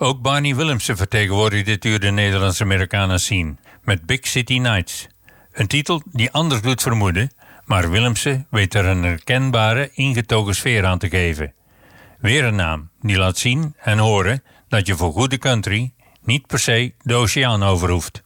Ook Barney Willemsen vertegenwoordigt dit uur de Nederlands-Americana scene met Big City Nights. Een titel die anders doet vermoeden, maar Willemsen weet er een herkenbare, ingetogen sfeer aan te geven. Weer een naam die laat zien en horen dat je voor goede country niet per se de oceaan over hoeft.